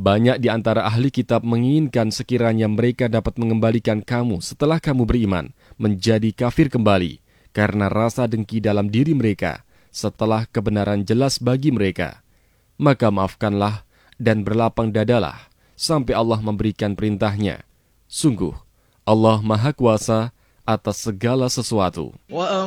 Banyak di antara ahli kitab menginginkan sekiranya mereka dapat mengembalikan kamu setelah kamu beriman menjadi kafir kembali karena rasa dengki dalam diri mereka setelah kebenaran jelas bagi mereka. Maka maafkanlah dan berlapang dadalah sampai Allah memberikan perintahnya. Sungguh, Allah Maha Kuasa atas segala sesuatu.